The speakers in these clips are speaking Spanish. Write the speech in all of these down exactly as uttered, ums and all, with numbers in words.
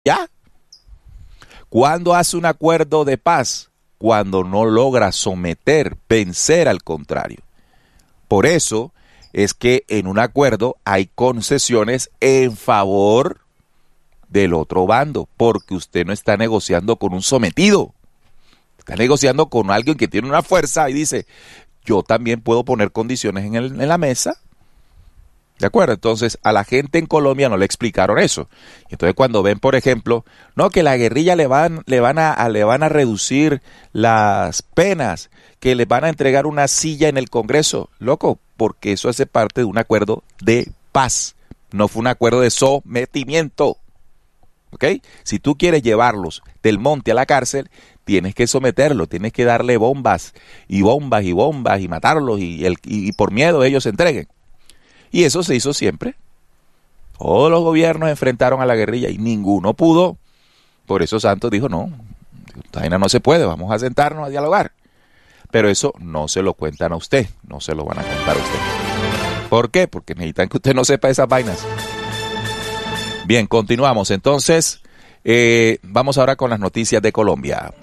¿Ya? ¿Cuándo hace un acuerdo de paz? Cuando no logra someter, vencer al contrario. Por eso es que en un acuerdo hay concesiones en favor del otro bando, porque usted no está negociando con un sometido, está negociando con alguien que tiene una fuerza y dice, yo también puedo poner condiciones en, el, en la mesa. ¿De acuerdo? Entonces, a la gente en Colombia no le explicaron eso. Entonces, cuando ven, por ejemplo, no, que la guerrilla le van, le van a, a, le van a reducir las penas, que le van a entregar una silla en el Congreso. Loco, porque eso hace parte de un acuerdo de paz. No fue un acuerdo de sometimiento. ¿Ok? Si tú quieres llevarlos del monte a la cárcel, tienes que someterlos, tienes que darle bombas y bombas y bombas y matarlos y, el, y, y por miedo ellos se entreguen. Y eso se hizo siempre. Todos los gobiernos enfrentaron a la guerrilla y ninguno pudo. Por eso Santos dijo, no, esta vaina no se puede, vamos a sentarnos a dialogar. Pero eso no se lo cuentan a usted, no se lo van a contar a usted. ¿Por qué? Porque necesitan que usted no sepa esas vainas. Bien, continuamos. Entonces, eh, vamos ahora con las noticias de Colombia.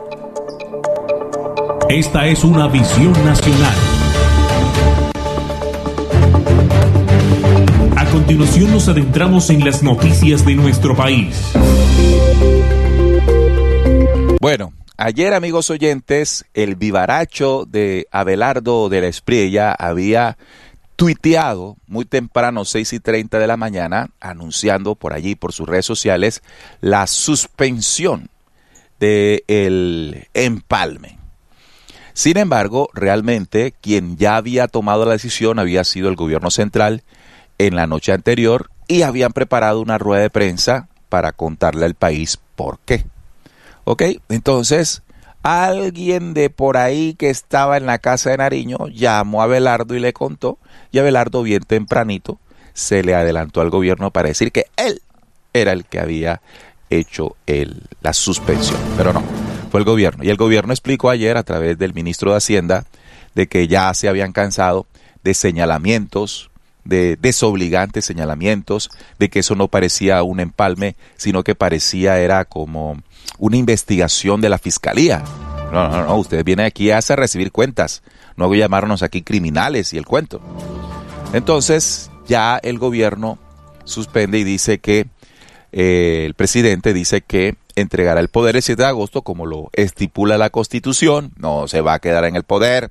Esta es una visión nacional. A continuación nos adentramos en las noticias de nuestro país. Bueno, ayer, amigos oyentes, el vivaracho de Abelardo de la Espriella había tuiteado muy temprano, seis y treinta de la mañana, anunciando por allí, por sus redes sociales, la suspensión del empalme. Sin embargo, realmente, quien ya había tomado la decisión había sido el gobierno central en la noche anterior y habían preparado una rueda de prensa para contarle al país por qué. ¿Ok? Entonces, alguien de por ahí que estaba en la casa de Nariño llamó a Abelardo y le contó, y Abelardo bien tempranito se le adelantó al gobierno para decir que él era el que había hecho el, la suspensión, pero no, fue el gobierno. Y el gobierno explicó ayer a través del ministro de Hacienda de que ya se habían cansado de señalamientos, de desobligantes señalamientos, de que eso no parecía un empalme, sino que parecía era como una investigación de la fiscalía. No, no, no, usted viene aquí a hacer recibir cuentas, no voy a llamarnos aquí criminales y el cuento. Entonces, ya el gobierno suspende y dice que eh, el presidente dice que entregará el poder el siete de agosto, como lo estipula la Constitución, no se va a quedar en el poder,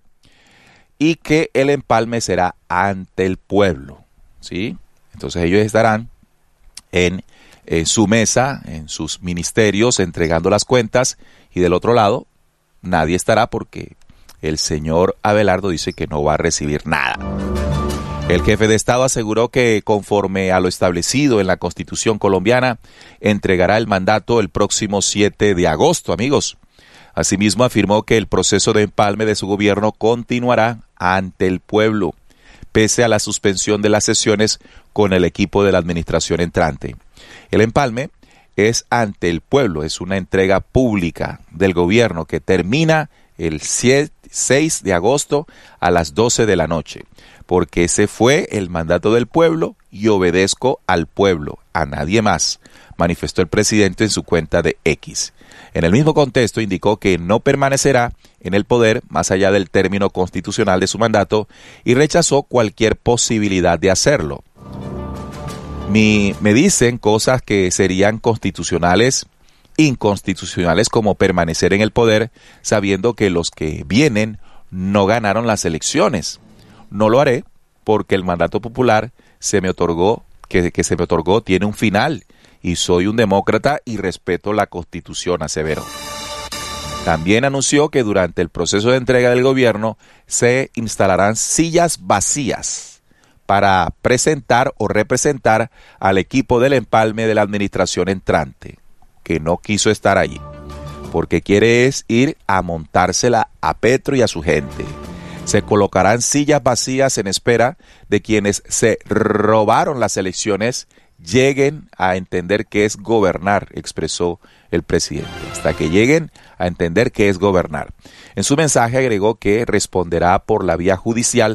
y que el empalme será ante el pueblo, ¿sí? Entonces ellos estarán en, en su mesa, en sus ministerios, entregando las cuentas, y del otro lado nadie estará porque el señor Abelardo dice que no va a recibir nada. El jefe de Estado aseguró que conforme a lo establecido en la Constitución colombiana, entregará el mandato el próximo siete de agosto, amigos. Asimismo, afirmó que el proceso de empalme de su gobierno continuará ante el pueblo, pese a la suspensión de las sesiones con el equipo de la administración entrante. El empalme es ante el pueblo, es una entrega pública del gobierno que termina el seis de agosto a las doce de la noche, porque ese fue el mandato del pueblo y obedezco al pueblo, a nadie más, manifestó el presidente en su cuenta de X. En el mismo contexto indicó que no permanecerá en el poder más allá del término constitucional de su mandato y rechazó cualquier posibilidad de hacerlo. Mi, me dicen cosas que serían constitucionales, inconstitucionales, como permanecer en el poder sabiendo que los que vienen no ganaron las elecciones. No lo haré porque el mandato popular se me otorgó, que, que se me otorgó tiene un final. Y soy un demócrata y respeto la Constitución, aseveró. También anunció que durante el proceso de entrega del gobierno se instalarán sillas vacías para presentar o representar al equipo del empalme de la administración entrante, que no quiso estar allí, porque quiere es ir a montársela a Petro y a su gente. Se colocarán sillas vacías en espera de quienes se robaron las elecciones lleguen a entender qué es gobernar, expresó el presidente, hasta que lleguen a entender qué es gobernar. En su mensaje agregó que responderá por la vía judicial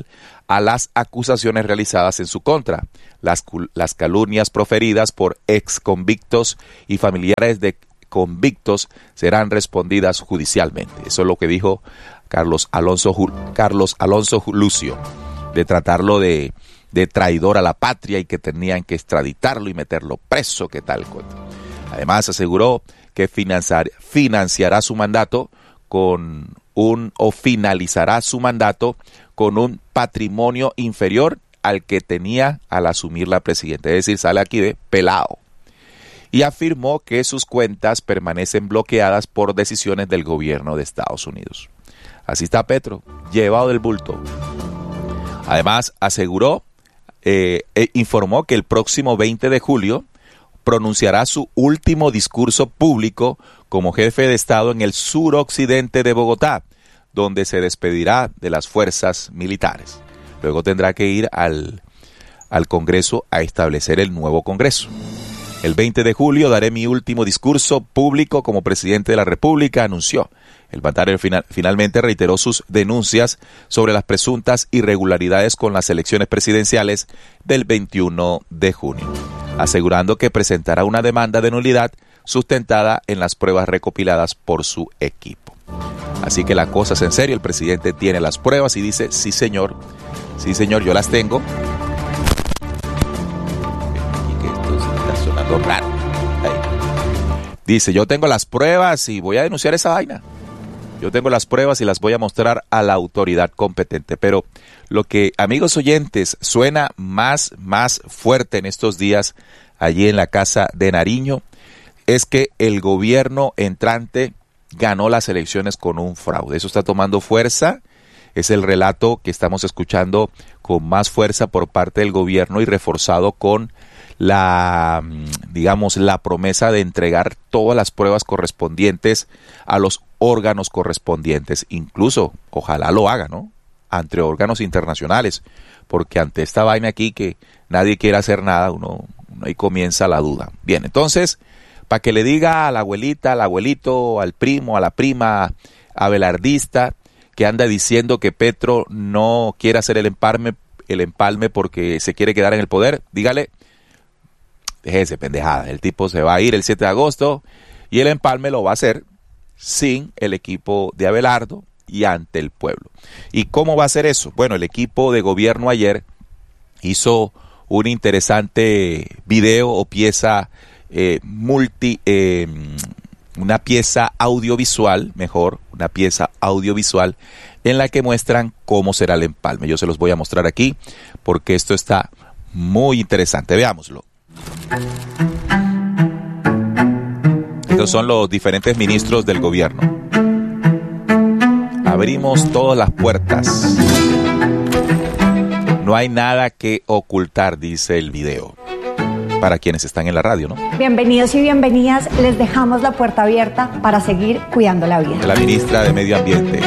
a las acusaciones realizadas en su contra. Las, las calumnias proferidas por exconvictos y familiares de convictos serán respondidas judicialmente. Eso es lo que dijo Carlos Alonso, Carlos Alonso Lucio, de tratarlo de, de traidor a la patria y que tenían que extraditarlo y meterlo preso, que tal cosa. Además aseguró que financiar, financiará su mandato con un o finalizará su mandato con un patrimonio inferior al que tenía al asumir la presidencia, es decir, sale aquí de pelado. Y afirmó que sus cuentas permanecen bloqueadas por decisiones del gobierno de Estados Unidos. Así está Petro, llevado del bulto. Además, aseguró, eh, e informó que el próximo veinte de julio pronunciará su último discurso público como jefe de Estado en el suroccidente de Bogotá, donde se despedirá de las fuerzas militares. Luego tendrá que ir al, al Congreso a establecer el nuevo Congreso. El veinte de julio daré mi último discurso público como presidente de la República, anunció. El mandatario final, finalmente reiteró sus denuncias sobre las presuntas irregularidades con las elecciones presidenciales del veintiuno de junio, asegurando que presentará una demanda de nulidad sustentada en las pruebas recopiladas por su equipo. Así que la cosa es en serio, el presidente tiene las pruebas y dice, sí señor, sí señor, yo las tengo. Y que esto está sonando raro. Ahí. Dice, yo tengo las pruebas y voy a denunciar esa vaina. Yo tengo las pruebas y las voy a mostrar a la autoridad competente. Pero lo que, amigos oyentes, suena más, más fuerte en estos días allí en la Casa de Nariño es que el gobierno entrante ganó las elecciones con un fraude. Eso está tomando fuerza. Es el relato que estamos escuchando con más fuerza por parte del gobierno y reforzado con la, digamos, la promesa de entregar todas las pruebas correspondientes a los órganos correspondientes. Incluso, ojalá lo haga, ¿no? Ante órganos internacionales, porque ante esta vaina aquí que nadie quiere hacer nada, uno, uno ahí comienza la duda. Bien, entonces, para que le diga a la abuelita, al abuelito, al primo, a la prima abelardista que anda diciendo que Petro no quiere hacer el empalme, el empalme porque se quiere quedar en el poder, dígale, déjese pendejada, el tipo se va a ir el siete de agosto y el empalme lo va a hacer sin el equipo de Abelardo y ante el pueblo. ¿Y cómo va a hacer eso? Bueno, el equipo de gobierno ayer hizo un interesante video o pieza eh, multi, eh, una pieza audiovisual, mejor, una pieza audiovisual en la que muestran cómo será el empalme. Yo se los voy a mostrar aquí porque esto está muy interesante. Veámoslo. Estos son los diferentes ministros del gobierno. Abrimos todas las puertas. No hay nada que ocultar, dice el video. Para quienes están en la radio, ¿no? Bienvenidos y bienvenidas. Les dejamos la puerta abierta para seguir cuidando la vida. La ministra de Medio Ambiente.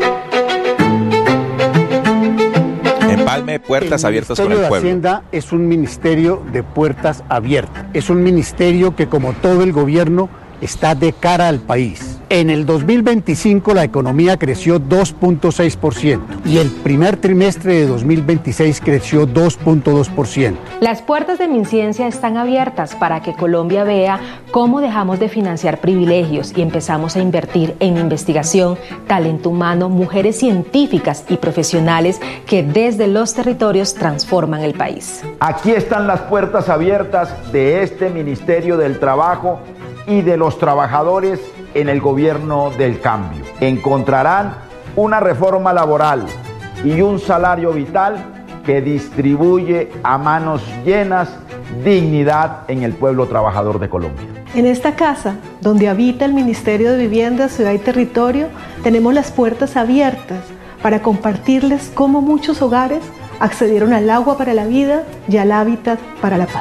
Empalme, puertas abiertas con el pueblo. El Ministerio de Hacienda es un ministerio de puertas abiertas. Es un ministerio que, como todo el gobierno, está de cara al país. En el dos mil veinticinco la economía creció dos punto seis por ciento y el primer trimestre de dos mil veintiséis creció dos punto dos por ciento. Las puertas de MinCiencia están abiertas para que Colombia vea cómo dejamos de financiar privilegios y empezamos a invertir en investigación, talento humano, mujeres científicas y profesionales que desde los territorios transforman el país. Aquí están las puertas abiertas de este Ministerio del Trabajo y de los trabajadores en el gobierno del cambio. Encontrarán una reforma laboral y un salario vital que distribuye a manos llenas dignidad en el pueblo trabajador de Colombia. En esta casa, donde habita el Ministerio de Vivienda, Ciudad y Territorio, tenemos las puertas abiertas para compartirles cómo muchos hogares accedieron al agua para la vida y al hábitat para la paz.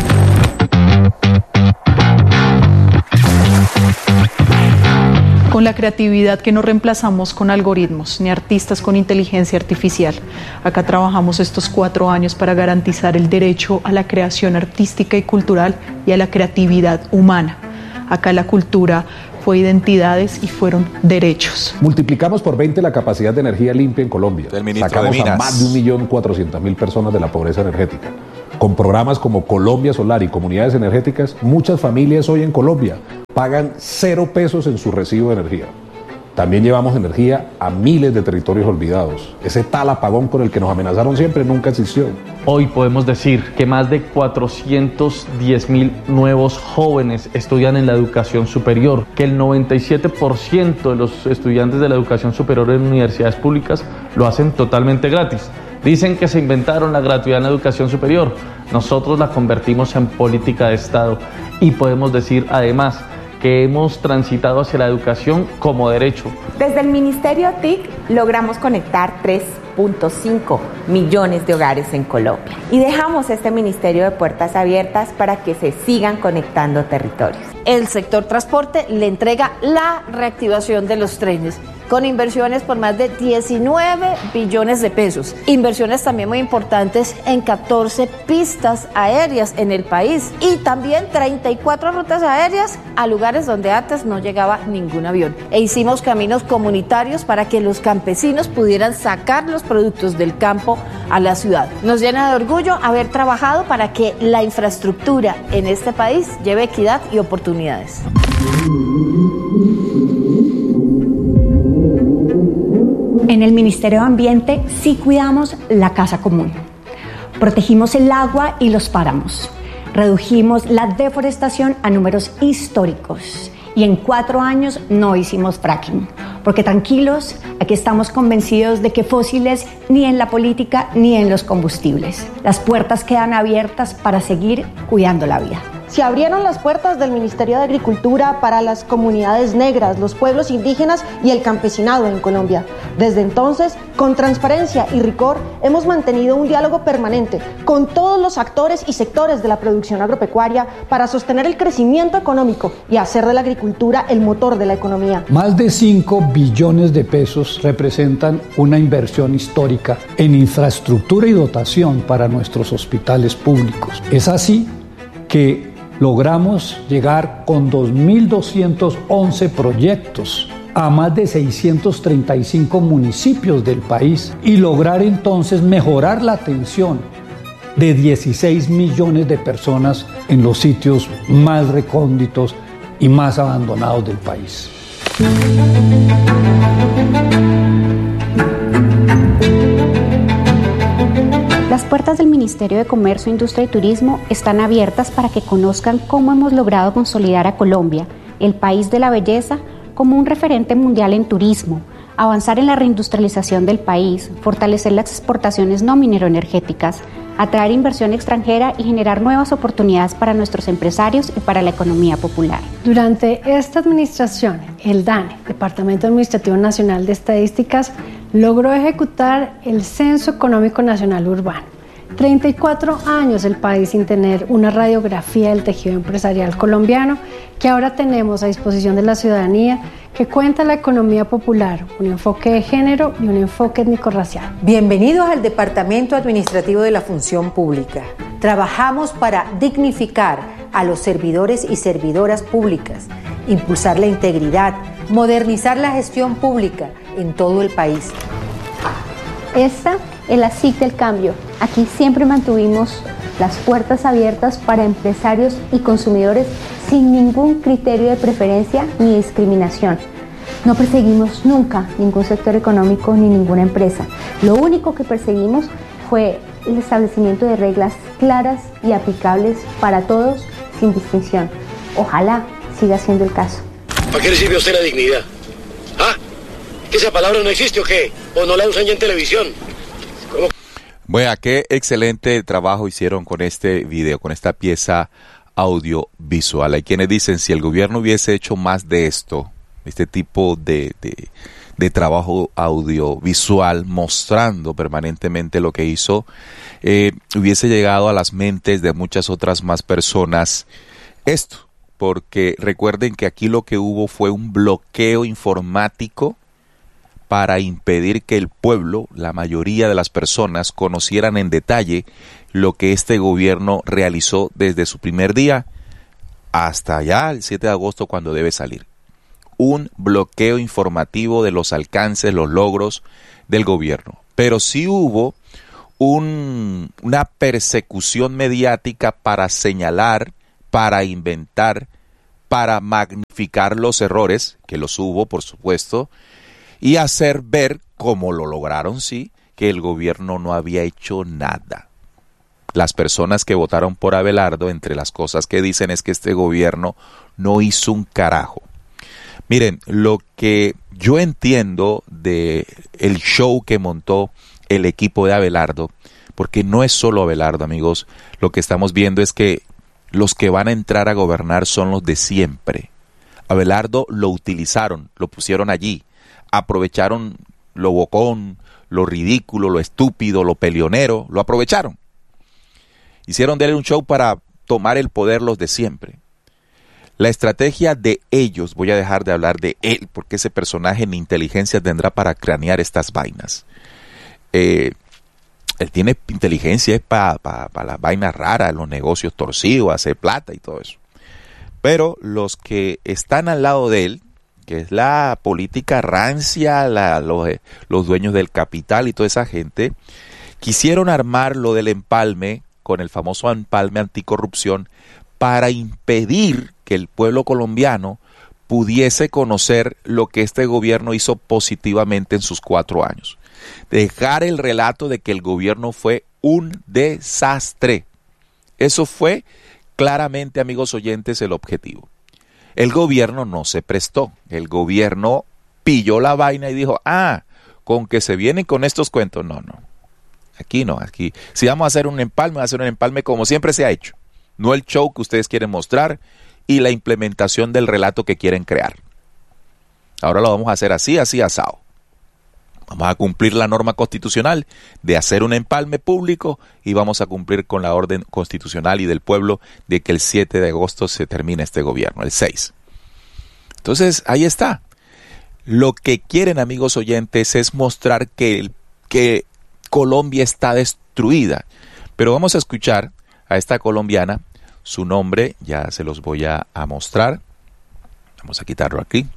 Con la creatividad que no reemplazamos con algoritmos ni artistas con inteligencia artificial. Acá trabajamos estos cuatro años para garantizar el derecho a la creación artística y cultural y a la creatividad humana. Acá la cultura fue identidades y fueron derechos. Multiplicamos por veinte la capacidad de energía limpia en Colombia. Sacamos a más de un millón cuatrocientas mil personas de la pobreza energética. Con programas como Colombia Solar y comunidades energéticas, muchas familias hoy en Colombia pagan cero pesos en su recibo de energía. También llevamos energía a miles de territorios olvidados. Ese tal apagón con el que nos amenazaron siempre nunca existió. Hoy podemos decir que más de cuatrocientos diez mil nuevos jóvenes estudian en la educación superior, que el noventa y siete por ciento de los estudiantes de la educación superior en universidades públicas lo hacen totalmente gratis. Dicen que se inventaron la gratuidad en la educación superior. Nosotros la convertimos en política de Estado y podemos decir además que hemos transitado hacia la educación como derecho. Desde el Ministerio T I C logramos conectar tres punto cinco millones de hogares en Colombia y dejamos este Ministerio de Puertas Abiertas para que se sigan conectando territorios. El sector transporte le entrega la reactivación de los trenes, con inversiones por más de diecinueve billones de pesos. Inversiones también muy importantes en catorce pistas aéreas en el país y también treinta y cuatro rutas aéreas a lugares donde antes no llegaba ningún avión. E hicimos caminos comunitarios para que los campesinos pudieran sacar los productos del campo a la ciudad. Nos llena de orgullo haber trabajado para que la infraestructura en este país lleve equidad y oportunidades. En el Ministerio de Ambiente sí cuidamos la casa común. Protegimos el agua y los páramos. Redujimos la deforestación a números históricos. Y en cuatro años no hicimos fracking. Porque tranquilos, aquí estamos convencidos de que fósiles ni en la política ni en los combustibles. Las puertas quedan abiertas para seguir cuidando la vida. Se abrieron las puertas del Ministerio de Agricultura para las comunidades negras, los pueblos indígenas y el campesinado en Colombia. Desde entonces, con transparencia y rigor, hemos mantenido un diálogo permanente con todos los actores y sectores de la producción agropecuaria para sostener el crecimiento económico y hacer de la agricultura el motor de la economía. Más de cinco billones de pesos representan una inversión histórica en infraestructura y dotación para nuestros hospitales públicos. Es así que logramos llegar con dos mil doscientos once proyectos a más de seiscientos treinta y cinco municipios del país y lograr entonces mejorar la atención de dieciséis millones de personas en los sitios más recónditos y más abandonados del país. Las puertas del Ministerio de Comercio, Industria y Turismo están abiertas para que conozcan cómo hemos logrado consolidar a Colombia, el país de la belleza, como un referente mundial en turismo, avanzar en la reindustrialización del país, fortalecer las exportaciones no mineroenergéticas, atraer inversión extranjera y generar nuevas oportunidades para nuestros empresarios y para la economía popular. Durante esta administración, el DANE, Departamento Administrativo Nacional de Estadísticas, logró ejecutar el Censo Económico Nacional Urbano. treinta y cuatro años el país sin tener una radiografía del tejido empresarial colombiano que ahora tenemos a disposición de la ciudadanía, que cuenta la economía popular, un enfoque de género y un enfoque étnico-racial. Bienvenidos al Departamento Administrativo de la Función Pública. Trabajamos para dignificar a los servidores y servidoras públicas, impulsar la integridad, modernizar la gestión pública en todo el país. Esta es la S I C del cambio. Aquí siempre mantuvimos las puertas abiertas para empresarios y consumidores sin ningún criterio de preferencia ni discriminación. No perseguimos nunca ningún sector económico ni ninguna empresa. Lo único que perseguimos fue el establecimiento de reglas claras y aplicables para todos sin distinción. Ojalá siga siendo el caso. ¿Para qué le sirve a usted la dignidad? ¿Ah? ¿Que esa palabra no existe o qué? ¿O no la usan ya en televisión? ¿Cómo? Bueno, qué excelente trabajo hicieron con este video, con esta pieza audiovisual. Hay quienes dicen, si el gobierno hubiese hecho más de esto, este tipo de, de, de trabajo audiovisual, mostrando permanentemente lo que hizo, eh, hubiese llegado a las mentes de muchas otras más personas esto. Porque recuerden que aquí lo que hubo fue un bloqueo informático para impedir que el pueblo, la mayoría de las personas, conocieran en detalle lo que este gobierno realizó desde su primer día hasta ya el siete de agosto, cuando debe salir. un bloqueo informativo de los alcances, los logros del gobierno, pero sí hubo un, una persecución mediática para señalar, para inventar, para magnificar los errores, que los hubo, por supuesto, y hacer ver, como lo lograron, sí, que el gobierno no había hecho nada. Las personas que votaron por Abelardo, entre las cosas que dicen es que este gobierno no hizo un carajo. Miren, lo que yo entiendo de el show que montó el equipo de Abelardo, porque no es solo Abelardo, amigos, lo que estamos viendo es que los que van a entrar a gobernar son los de siempre. Abelardo lo utilizaron, lo pusieron allí, aprovecharon lo bocón, lo ridículo, lo estúpido, lo peleonero, lo aprovecharon. Hicieron de él un show para tomar el poder los de siempre. La estrategia de ellos, voy a dejar de hablar de él, porque ese personaje ni inteligencia tendrá para cranear estas vainas. Eh, él tiene inteligencia para pa, pa las vainas raras, los negocios torcidos, hacer plata y todo eso. Pero los que están al lado de él, que es la política rancia, la, los, los dueños del capital y toda esa gente, quisieron armar lo del empalme, con el famoso empalme anticorrupción, para impedir que el pueblo colombiano pudiese conocer lo que este gobierno hizo positivamente en sus cuatro años. Dejar el relato de que el gobierno fue un desastre. Eso fue claramente, amigos oyentes, el objetivo. El gobierno no se prestó. El gobierno pilló la vaina y dijo, ah, con que se vienen con estos cuentos. No, no. Aquí no, aquí. Si vamos a hacer un empalme, vamos a hacer un empalme como siempre se ha hecho. No el show que ustedes quieren mostrar y la implementación del relato que quieren crear. Ahora lo vamos a hacer así, así asado. Vamos a cumplir la norma constitucional de hacer un empalme público y vamos a cumplir con la orden constitucional y del pueblo de que el siete de agosto se termine este gobierno, el seis. Entonces, ahí está. Lo que quieren, amigos oyentes, es mostrar que, el, que Colombia está destruida. Pero vamos a escuchar a esta colombiana, su nombre ya se los voy a, a mostrar. Vamos a quitarlo aquí.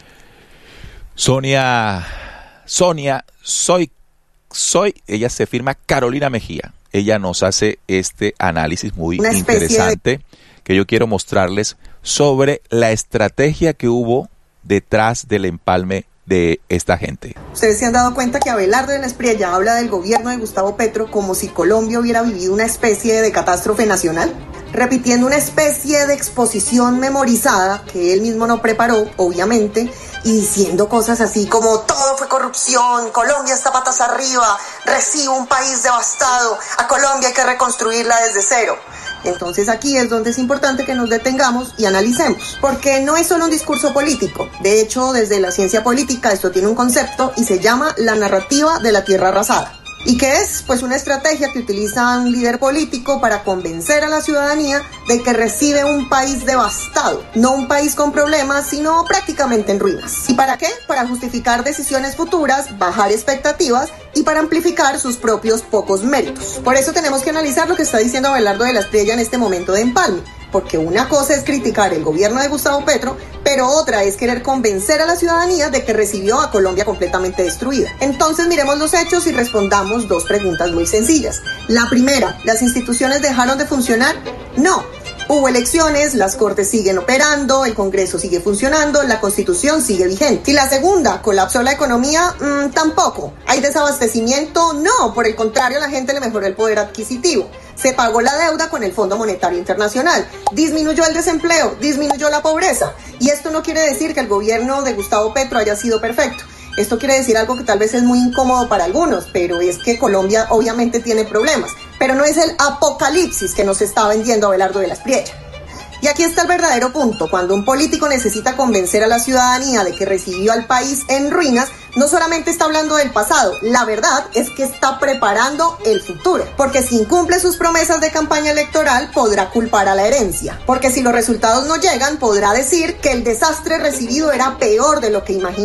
Sonia, Sonia, soy, soy, ella se firma Carolina Mejía. Ella nos hace este análisis muy interesante de... que yo quiero mostrarles sobre la estrategia que hubo detrás del empalme de esta gente. Ustedes se han dado cuenta que Abelardo de la Espriella habla del gobierno de Gustavo Petro como si Colombia hubiera vivido una especie de catástrofe nacional, repitiendo una especie de exposición memorizada que él mismo no preparó, obviamente, y diciendo cosas así como todo fue corrupción, Colombia está patas arriba, recibo un país devastado, a Colombia hay que reconstruirla desde cero. Entonces aquí es donde es importante que nos detengamos y analicemos, porque no es solo un discurso político. De hecho, desde la ciencia política esto tiene un concepto y se llama la narrativa de la tierra arrasada. ¿Y qué es? Pues una estrategia que utiliza un líder político para convencer a la ciudadanía de que recibe un país devastado, no un país con problemas, sino prácticamente en ruinas. ¿Y para qué? Para justificar decisiones futuras, bajar expectativas y para amplificar sus propios pocos méritos. Por eso tenemos que analizar lo que está diciendo Abelardo de la Espriella en este momento de empalme, porque una cosa es criticar el gobierno de Gustavo Petro, pero otra es querer convencer a la ciudadanía de que recibió a Colombia completamente destruida. Entonces miremos los hechos y respondamos dos preguntas muy sencillas. La primera, ¿las instituciones dejaron de funcionar? No. Hubo elecciones, las cortes siguen operando, el Congreso sigue funcionando, la Constitución sigue vigente. Y la segunda, ¿colapsó la economía? Mm, tampoco. ¿Hay desabastecimiento? No, por el contrario, a la gente le mejoró el poder adquisitivo. Se pagó la deuda con el Fondo Monetario Internacional, disminuyó el desempleo, disminuyó la pobreza. Y esto no quiere decir que el gobierno de Gustavo Petro haya sido perfecto. Esto quiere decir algo que tal vez es muy incómodo para algunos, pero es que Colombia obviamente tiene problemas. Pero no es el apocalipsis que nos está vendiendo Abelardo de la Espriella. Y aquí está el verdadero punto. Cuando un político necesita convencer a la ciudadanía de que recibió al país en ruinas, no solamente está hablando del pasado, la verdad es que está preparando el futuro. Porque si incumple sus promesas de campaña electoral, podrá culpar a la herencia. Porque si los resultados no llegan, podrá decir que el desastre recibido era peor de lo que imaginaba.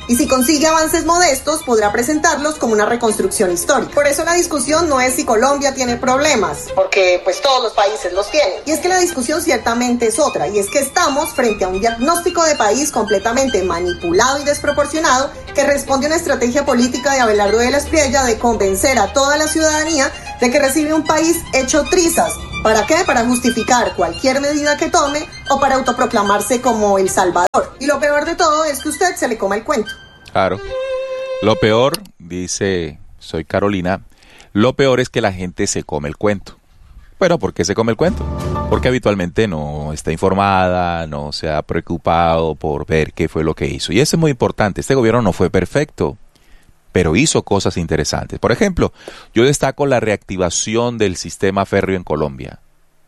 Y si consigue avances modestos, podrá presentarlos como una reconstrucción histórica. Por eso la discusión no es si Colombia tiene problemas, porque pues todos los países los tienen. Y es que la discusión ciertamente es otra, y es que estamos frente a un diagnóstico de país completamente manipulado y desproporcionado que responde a una estrategia política de Abelardo de la Espriella de convencer a toda la ciudadanía de que recibe un país hecho trizas. ¿Para qué? Para justificar cualquier medida que tome o para autoproclamarse como el Salvador. Y lo peor de todo es que usted se le coma el cuento. Claro. Lo peor, dice, soy Carolina, lo peor es que la gente se come el cuento. Pero ¿por qué se come el cuento? Porque habitualmente no está informada, no se ha preocupado por ver qué fue lo que hizo. Y eso es muy importante. Este gobierno no fue perfecto, pero hizo cosas interesantes. Por ejemplo, yo destaco la reactivación del sistema férreo en Colombia.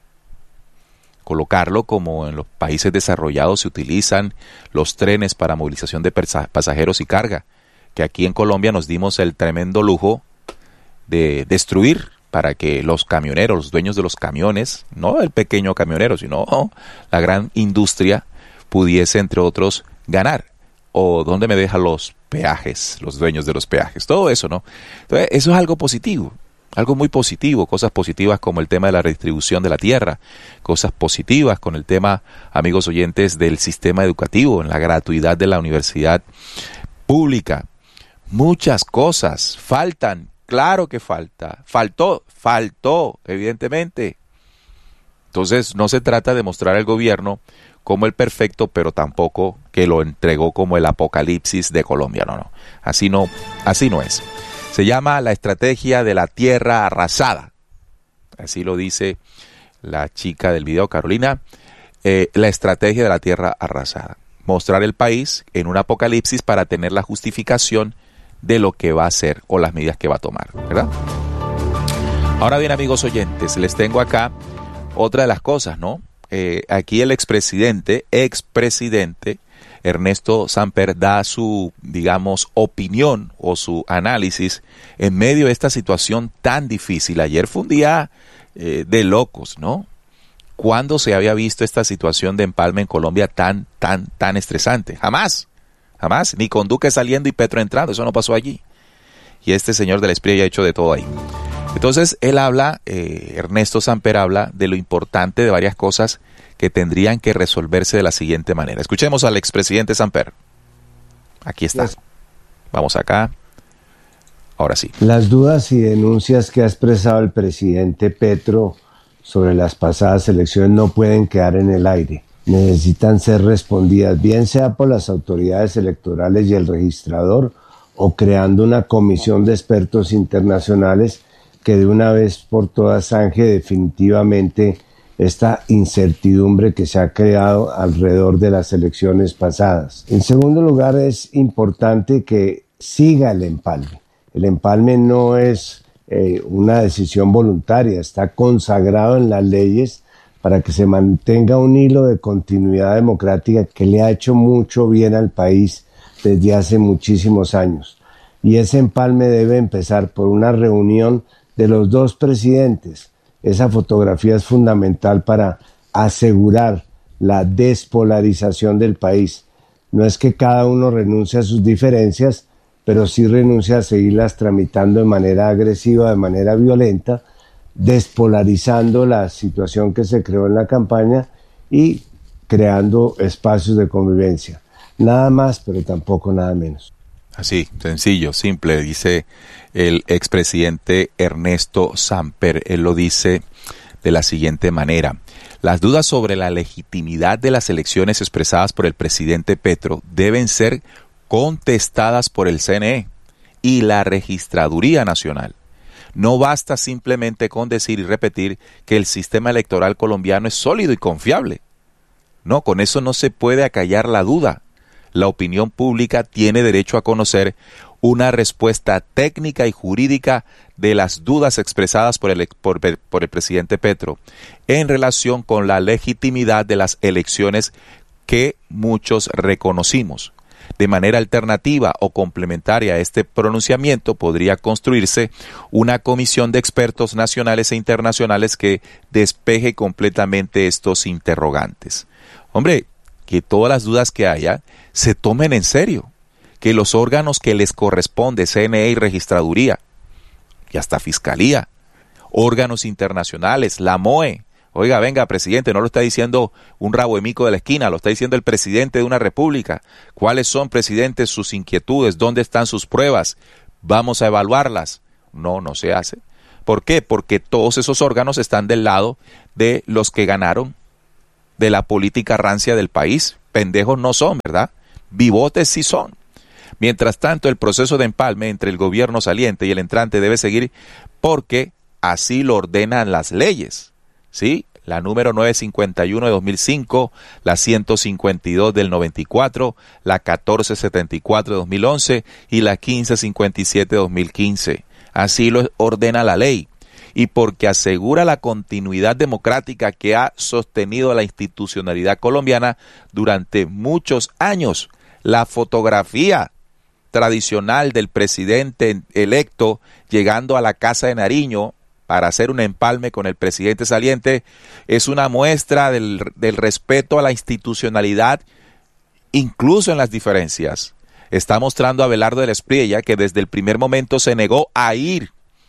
Colocarlo como en los países desarrollados se utilizan los trenes para movilización de pasajeros y carga, que aquí en Colombia nos dimos el tremendo lujo de destruir para que los camioneros, los dueños de los camiones, no el pequeño camionero, sino la gran industria, pudiese, entre otros, ganar. O dónde me dejan los peajes, los dueños de los peajes, todo eso, ¿no? Entonces, eso es algo positivo, algo muy positivo, cosas positivas como el tema de la redistribución de la tierra, cosas positivas con el tema, amigos oyentes, del sistema educativo, en la gratuidad de la universidad pública. Muchas cosas faltan, claro que falta, faltó, faltó, evidentemente. Entonces, no se trata de mostrar al gobierno como el perfecto, pero tampoco que lo entregó como el apocalipsis de Colombia. No, no. Así no, así no es. Se llama la estrategia de la tierra arrasada. Así lo dice la chica del video, Carolina. Eh, la estrategia de la tierra arrasada. Mostrar el país en un apocalipsis para tener la justificación de lo que va a hacer o las medidas que va a tomar, ¿verdad? Ahora bien, amigos oyentes, les tengo acá otra de las cosas, ¿no? Eh, aquí el expresidente, expresidente Ernesto Samper da su, digamos, opinión o su análisis en medio de esta situación tan difícil. Ayer fue un día eh, de locos, ¿no? ¿Cuándo se había visto esta situación de empalme en Colombia tan, tan, tan estresante? Jamás, jamás. Ni con Duque saliendo y Petro entrando, eso no pasó allí. Y este señor de la Espriella ha hecho de todo ahí. Entonces, él habla, eh, Ernesto Samper habla de lo importante de varias cosas que tendrían que resolverse de la siguiente manera. Escuchemos al expresidente Samper. Aquí está. Vamos acá. Ahora sí. Las dudas y denuncias que ha expresado el presidente Petro sobre las pasadas elecciones no pueden quedar en el aire. Necesitan ser respondidas, bien sea por las autoridades electorales y el registrador, o creando una comisión de expertos internacionales que de una vez por todas zanje definitivamente esta incertidumbre que se ha creado alrededor de las elecciones pasadas. En segundo lugar, es importante que siga el empalme. El empalme no es eh, una decisión voluntaria, está consagrado en las leyes para que se mantenga un hilo de continuidad democrática que le ha hecho mucho bien al país desde hace muchísimos años. Y ese empalme debe empezar por una reunión de los dos presidentes. Esa fotografía es fundamental para asegurar la despolarización del país. No es que cada uno renuncie a sus diferencias, pero sí renuncia a seguirlas tramitando de manera agresiva, de manera violenta, despolarizando la situación que se creó en la campaña y creando espacios de convivencia. Nada más, pero tampoco nada menos. Así, sencillo, simple, dice el expresidente Ernesto Samper. Él lo dice de la siguiente manera. Las dudas sobre la legitimidad de las elecciones expresadas por el presidente Petro deben ser contestadas por el C N E y la Registraduría Nacional. No basta simplemente con decir y repetir que el sistema electoral colombiano es sólido y confiable. No, con eso no se puede acallar la duda. La opinión pública tiene derecho a conocer una respuesta técnica y jurídica de las dudas expresadas por el, por, por el presidente Petro en relación con la legitimidad de las elecciones que muchos reconocimos. De manera alternativa o complementaria a este pronunciamiento podría construirse una comisión de expertos nacionales e internacionales que despeje completamente estos interrogantes. Hombre, que todas las dudas que haya se tomen en serio, que los órganos que les corresponde, C N E y Registraduría, y hasta Fiscalía, órganos internacionales, la M O E, oiga, venga, presidente, no lo está diciendo un rabo de mico de la esquina, lo está diciendo el presidente de una república. ¿Cuáles son, presidente, sus inquietudes? ¿Dónde están sus pruebas? Vamos a evaluarlas. No, no se hace. ¿Por qué? Porque todos esos órganos están del lado de los que ganaron de la política rancia del país. Pendejos no son, ¿verdad? Vivotes sí son. Mientras tanto, el proceso de empalme entre el gobierno saliente y el entrante debe seguir porque así lo ordenan las leyes, ¿sí? La número novecientos cincuenta y uno de dos mil cinco, la ciento cincuenta y dos del noventa y cuatro, la catorce setenta y cuatro de dos mil once y la quince cincuenta y siete de dos mil quince. Así lo ordena la ley. Y porque asegura la continuidad democrática que ha sostenido la institucionalidad colombiana durante muchos años. La fotografía tradicional del presidente electo llegando a la Casa de Nariño para hacer un empalme con el presidente saliente es una muestra del, del respeto a la institucionalidad, incluso en las diferencias. Está mostrando a Abelardo de la Espriella que desde el primer momento se negó a ir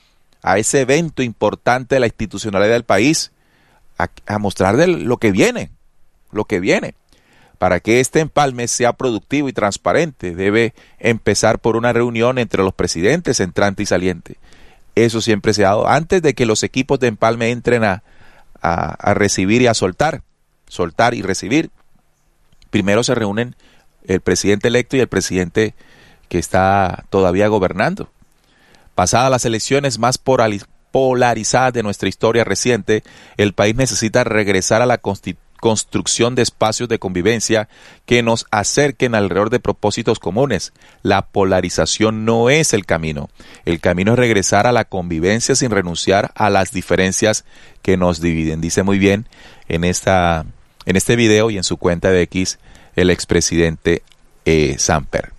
a ese evento importante de la institucionalidad del país, a, a mostrar de lo que viene, lo que viene. Para que este empalme sea productivo y transparente, debe empezar por una reunión entre los presidentes entrante y saliente. Eso siempre se ha dado antes de que los equipos de empalme entren a, a, a recibir y a soltar, soltar y recibir. Primero se reúnen el presidente electo y el presidente que está todavía gobernando. Pasadas las elecciones más polarizadas de nuestra historia reciente, el país necesita regresar a la constitución construcción de espacios de convivencia que nos acerquen alrededor de propósitos comunes. La polarización no es el camino. El camino es regresar a la convivencia sin renunciar a las diferencias que nos dividen. Dice muy bien en esta en este video y en su cuenta de X el expresidente eh, Samper.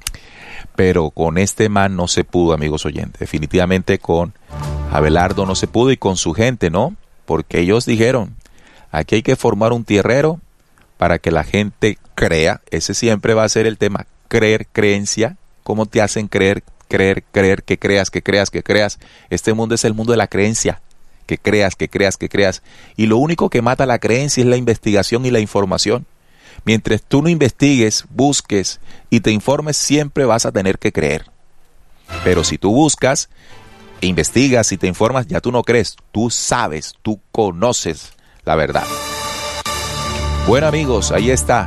Pero con este man no se pudo, amigos oyentes. Definitivamente con Abelardo no se pudo y con su gente, ¿no? Porque ellos dijeron: aquí hay que formar un tierrero para que la gente crea. Ese siempre va a ser el tema. Creer, creencia. ¿Cómo te hacen creer, creer, creer, que creas, que creas, que creas? Este mundo es el mundo de la creencia. Que creas, que creas, que creas. Y lo único que mata la creencia es la investigación y la información. Mientras tú no investigues, busques y te informes, siempre vas a tener que creer. Pero si tú buscas, investigas y te informas, ya tú no crees. Tú sabes, tú conoces la verdad. Bueno, amigos, ahí está.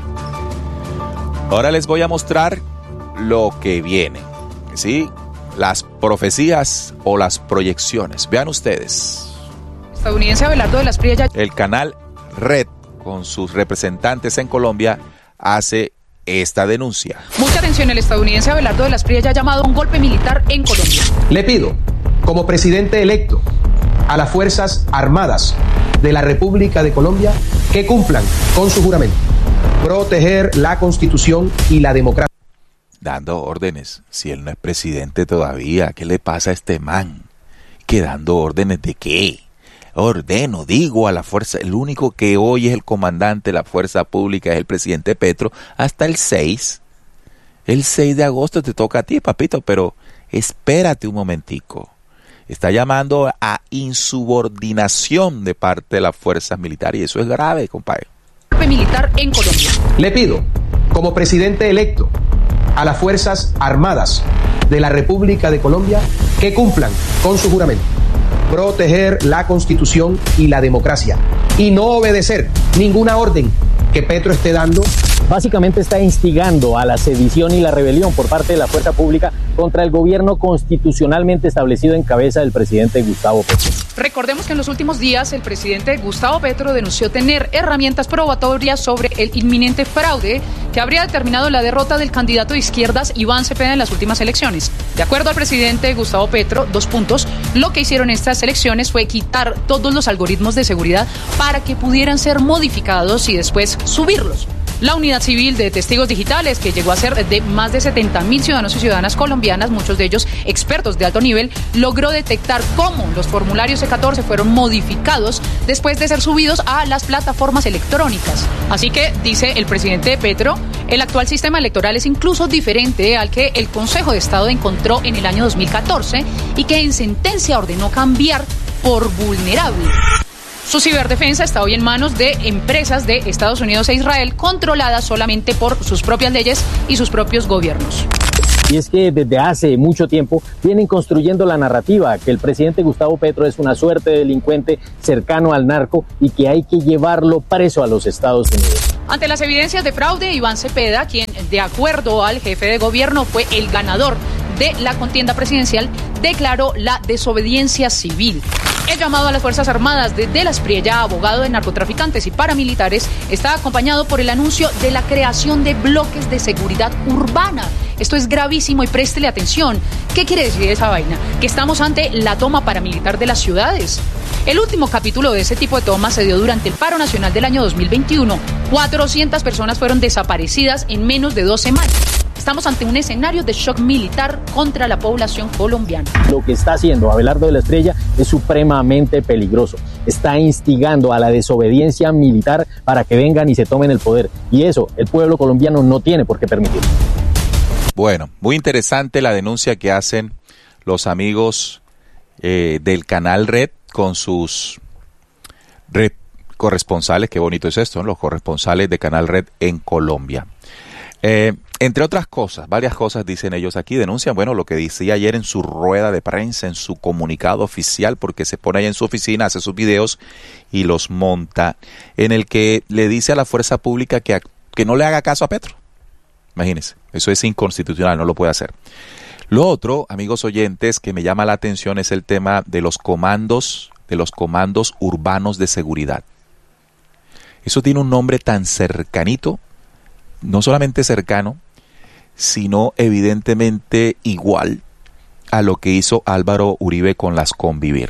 Ahora les voy a mostrar lo que viene, ¿sí? Las profecías o las proyecciones. Vean ustedes. Estadounidense Abelardo de la Espriella. El canal Red, con sus representantes en Colombia, hace esta denuncia. Mucha atención, el estadounidense Abelardo de la Espriella ha llamado a un golpe militar en Colombia. Le pido, como presidente electo, a las Fuerzas Armadas de la República de Colombia que cumplan con su juramento, proteger la Constitución y la democracia. Dando órdenes, si él no es presidente todavía, ¿qué le pasa a este man? ¿Que dando órdenes de qué? Ordeno, digo a la fuerza, el único que hoy es el comandante de la fuerza pública es el presidente Petro, hasta el seis. El seis de agosto te toca a ti, papito, pero espérate un momentico. Está llamando a insubordinación de parte de las fuerzas militares y eso es grave, compadre. Golpe militar en Colombia. Le pido, como presidente electo, a las Fuerzas Armadas de la República de Colombia que cumplan con su juramento, proteger la Constitución y la democracia y no obedecer ninguna orden que Petro esté dando. Básicamente está instigando a la sedición y la rebelión por parte de la fuerza pública contra el gobierno constitucionalmente establecido en cabeza del presidente Gustavo Petro. Recordemos que en los últimos días el presidente Gustavo Petro denunció tener herramientas probatorias sobre el inminente fraude que habría determinado la derrota del candidato de izquierdas Iván Cepeda en las últimas elecciones. De acuerdo al presidente Gustavo Petro, dos puntos, lo que hicieron estas elecciones fue quitar todos los algoritmos de seguridad para que pudieran ser modificados y después subirlos. La unidad civil de testigos digitales, que llegó a ser de más de setenta mil ciudadanos y ciudadanas colombianas, muchos de ellos expertos de alto nivel, logró detectar cómo los formularios C catorce fueron modificados después de ser subidos a las plataformas electrónicas. Así que, dice el presidente Petro, el actual sistema electoral es incluso diferente al que el Consejo de Estado encontró en el año dos mil catorce y que en sentencia ordenó cambiar por vulnerable. Su ciberdefensa está hoy en manos de empresas de Estados Unidos e Israel, controladas solamente por sus propias leyes y sus propios gobiernos. Y es que desde hace mucho tiempo vienen construyendo la narrativa que el presidente Gustavo Petro es una suerte de delincuente cercano al narco y que hay que llevarlo preso a los Estados Unidos. Ante las evidencias de fraude, Iván Cepeda, quien de acuerdo al jefe de gobierno fue el ganador de la contienda presidencial, declaró la desobediencia civil. El llamado a las Fuerzas Armadas de De la Espriella, abogado de narcotraficantes y paramilitares, está acompañado por el anuncio de la creación de bloques de seguridad urbana. Esto es gravísimo y préstele atención. ¿Qué quiere decir esa vaina? Que estamos ante la toma paramilitar de las ciudades. El último capítulo de ese tipo de toma se dio durante el paro nacional del año dos mil veintiuno. cuatrocientas personas fueron desaparecidas en menos de dos semanas. Estamos ante un escenario de shock militar contra la población colombiana. Lo que está haciendo Abelardo de la Espriella es supremamente peligroso. Está instigando a la desobediencia militar para que vengan y se tomen el poder. Y eso el pueblo colombiano no tiene por qué permitirlo. Bueno, muy interesante la denuncia que hacen los amigos eh, del Canal Red con sus red corresponsales. Qué bonito es esto, ¿no? Los corresponsales de Canal Red en Colombia. Eh, entre otras cosas, varias cosas dicen ellos aquí, denuncian, bueno, lo que decía ayer en su rueda de prensa, en su comunicado oficial, porque se pone ahí en su oficina, hace sus videos y los monta, en el que le dice a la fuerza pública que, que no le haga caso a Petro. Imagínense, eso es inconstitucional, no lo puede hacer. Lo otro, amigos oyentes, que me llama la atención es el tema de los comandos, de los comandos urbanos de seguridad. Eso tiene un nombre tan cercanito, no solamente cercano, sino evidentemente igual a lo que hizo Álvaro Uribe con las Convivir.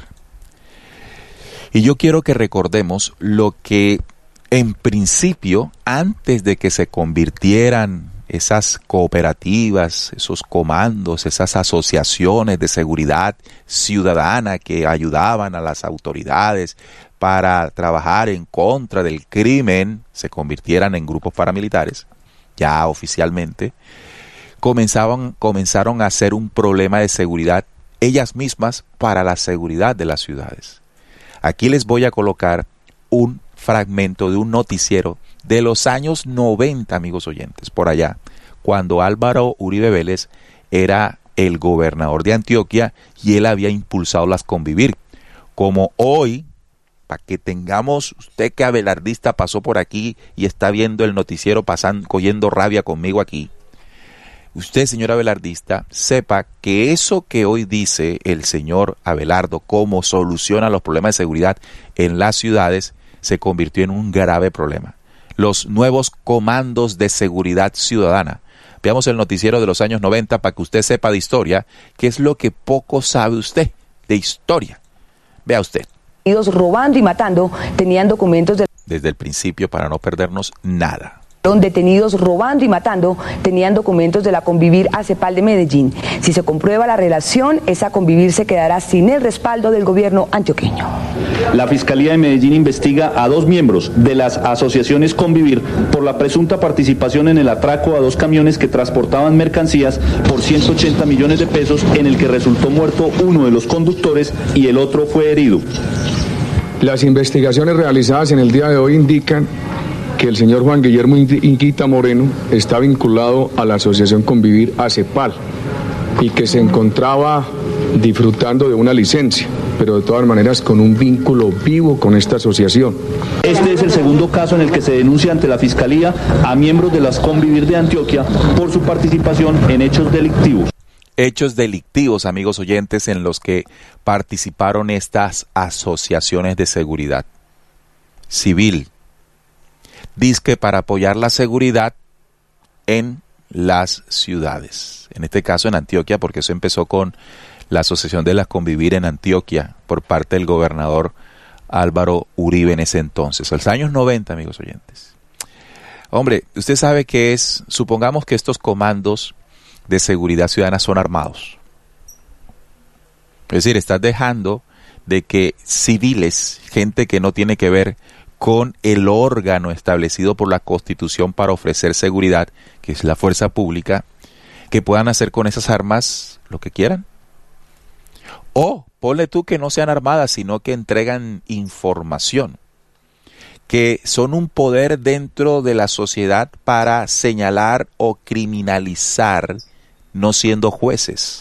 Y yo quiero que recordemos lo que en principio, antes de que se convirtieran esas cooperativas, esos comandos, esas asociaciones de seguridad ciudadana que ayudaban a las autoridades para trabajar en contra del crimen, se convirtieran en grupos paramilitares, ya oficialmente, comenzaban, comenzaron a ser un problema de seguridad ellas mismas para la seguridad de las ciudades. Aquí les voy a colocar un fragmento de un noticiero de los años noventa, amigos oyentes, por allá, cuando Álvaro Uribe Vélez era el gobernador de Antioquia y él había impulsado las Convivir. Como hoy, para que tengamos, usted que abelardista pasó por aquí y está viendo el noticiero pasando, cogiendo rabia conmigo aquí, usted, señor abelardista, sepa que eso que hoy dice el señor Abelardo, cómo soluciona los problemas de seguridad en las ciudades, se convirtió en un grave problema. Los nuevos comandos de seguridad ciudadana. Veamos el noticiero de los años noventa para que usted sepa de historia, que es lo que poco sabe usted de historia. Vea usted. Robando y matando, tenían documentos de... Desde el principio para no perdernos nada. Detenidos robando y matando, tenían documentos de la Convivir ACEPAL de Medellín. Si se comprueba la relación, esa Convivir se quedará sin el respaldo del gobierno antioqueño. La Fiscalía de Medellín investiga a dos miembros de las asociaciones Convivir por la presunta participación en el atraco a dos camiones que transportaban mercancías por ciento ochenta millones de pesos, en el que resultó muerto uno de los conductores y el otro fue herido. Las investigaciones realizadas en el día de hoy indican que el señor Juan Guillermo Inguita Moreno está vinculado a la asociación Convivir ACEPAL y que se encontraba disfrutando de una licencia, pero de todas maneras con un vínculo vivo con esta asociación. Este es el segundo caso en el que se denuncia ante la Fiscalía a miembros de las Convivir de Antioquia por su participación en hechos delictivos. Hechos delictivos, amigos oyentes, en los que participaron estas asociaciones de seguridad civil. Dizque para apoyar la seguridad en las ciudades. En este caso en Antioquia, porque eso empezó con la Asociación de las Convivir en Antioquia por parte del gobernador Álvaro Uribe en ese entonces, en los años noventa, amigos oyentes. Hombre, usted sabe que es, supongamos que estos comandos de seguridad ciudadana son armados. Es decir, estás dejando de que civiles, gente que no tiene que ver con el órgano establecido por la Constitución para ofrecer seguridad, que es la fuerza pública, que puedan hacer con esas armas lo que quieran. O ponle tú que no sean armadas, sino que entregan información, que son un poder dentro de la sociedad para señalar o criminalizar, no siendo jueces.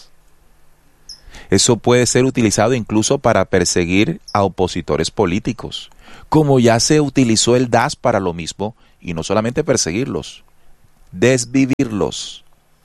Eso puede ser utilizado incluso para perseguir a opositores políticos, como ya se utilizó el D A S para lo mismo, y no solamente perseguirlos, desvivirlos.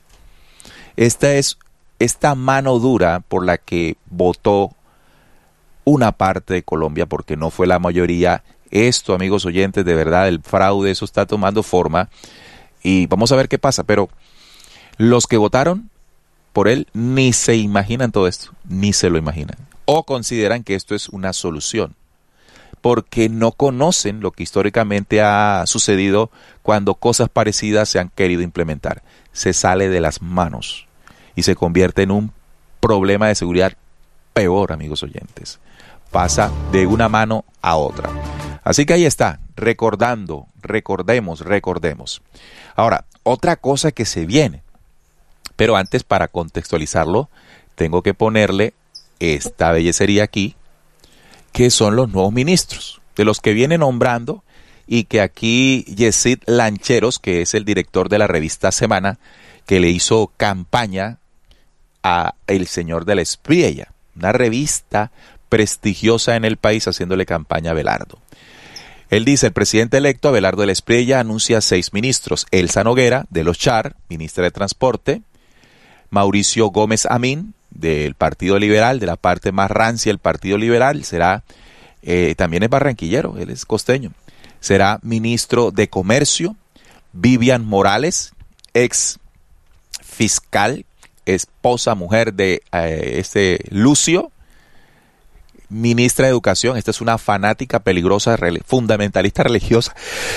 Esta es esta mano dura por la que votó una parte de Colombia, porque no fue la mayoría. Esto, amigos oyentes, de verdad, el fraude, eso está tomando forma, y vamos a ver qué pasa, pero los que votaron por él ni se imaginan todo esto, ni se lo imaginan, o consideran que esto es una solución, porque no conocen lo que históricamente ha sucedido cuando cosas parecidas se han querido implementar. Se sale de las manos y se convierte en un problema de seguridad peor, amigos oyentes. Pasa de una mano a otra. Así que ahí está, recordando, recordemos, recordemos. Ahora, otra cosa que se viene, pero antes, para contextualizarlo, tengo que ponerle esta bellecería aquí, que son los nuevos ministros, de los que viene nombrando, y que aquí Yesid Lancheros, que es el director de la revista Semana, que le hizo campaña a el señor de la Espriella, una revista prestigiosa en el país, haciéndole campaña a Abelardo. Él dice: el presidente electo Abelardo de la Espriella anuncia seis ministros: Elsa Noguera, de los Char, ministra de Transporte; Mauricio Gómez Amín, del Partido Liberal, de la parte más rancia del Partido Liberal, será, eh, también es barranquillero, él es costeño, será ministro de Comercio; Vivian Morales, ex fiscal, esposa, mujer de eh, este Lucio, ministra de Educación. Esta es una fanática peligrosa, fundamentalista religiosa.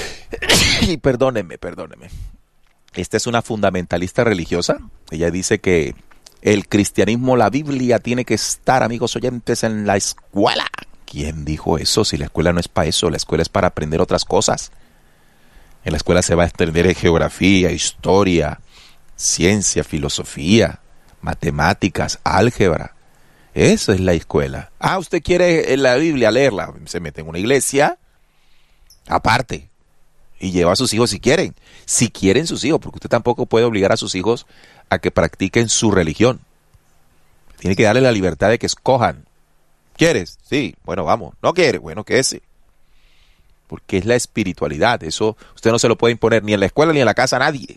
Y perdónenme, perdónenme. Esta es una fundamentalista religiosa. Ella dice que el cristianismo, la Biblia, tiene que estar, amigos oyentes, en la escuela. ¿Quién dijo eso? Si la escuela no es para eso, la escuela es para aprender otras cosas. En la escuela se va a aprender geografía, historia, ciencia, filosofía, matemáticas, álgebra. Eso es la escuela. Ah, usted quiere la Biblia leerla, se mete en una iglesia aparte y lleva a sus hijos si quieren. Si quieren sus hijos, porque usted tampoco puede obligar a sus hijos a que practiquen su religión. Tiene que darle la libertad de que escojan. ¿Quieres? Sí, bueno, vamos. ¿No quiere? Bueno, quédese. Porque es la espiritualidad. Eso usted no se lo puede imponer ni en la escuela ni en la casa a nadie.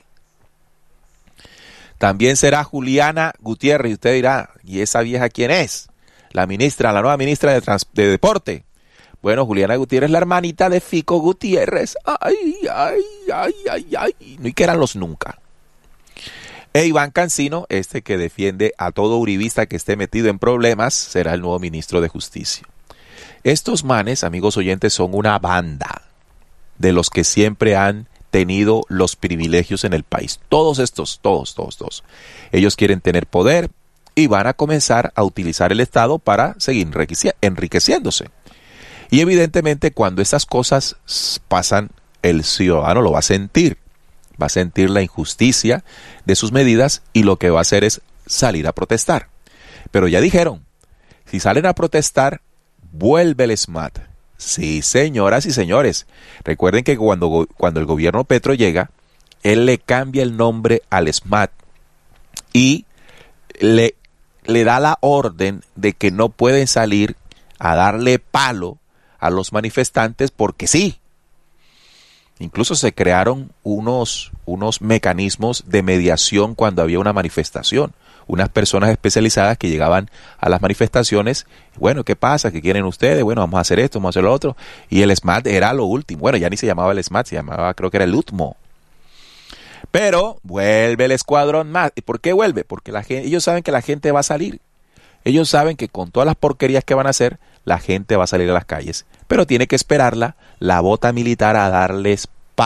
También será Juliana Gutiérrez. Y usted dirá, ¿y esa vieja quién es? La ministra, la nueva ministra de, Trans- de Deporte. Bueno, Juliana Gutiérrez, la hermanita de Fico Gutiérrez. Ay, ay, ay, ay, ay. No hay que eran los nunca. E Iván Cancino, este que defiende a todo uribista que esté metido en problemas, será el nuevo ministro de Justicia. Estos manes, amigos oyentes, son una banda de los que siempre han tenido los privilegios en el país. Todos estos, todos, todos, todos. Ellos quieren tener poder y van a comenzar a utilizar el Estado para seguir enriqueciéndose. Y evidentemente cuando estas cosas pasan, el ciudadano lo va a sentir. Va a sentir la injusticia de sus medidas y lo que va a hacer es salir a protestar. Pero ya dijeron, si salen a protestar, vuelve el SMAT. Sí, señoras y señores. Recuerden que cuando, cuando el gobierno Petro llega, él le cambia el nombre al SMAT y le, le da la orden de que no pueden salir a darle palo a los manifestantes porque sí. Incluso se crearon unos, unos mecanismos de mediación cuando había una manifestación. Unas personas especializadas que llegaban a las manifestaciones. Bueno, ¿qué pasa? ¿Qué quieren ustedes? Bueno, vamos a hacer esto, vamos a hacer lo otro. Y el SMAT era lo último. Bueno, ya ni se llamaba el SMAT, se llamaba, creo que era el U T M O. Pero vuelve el escuadrón más. ¿Y por qué vuelve? Porque la gente, ellos saben que la gente va a salir. Ellos saben que con todas las porquerías que van a hacer, la gente va a salir a las calles. Pero tiene que esperarla la bota militar a darles palo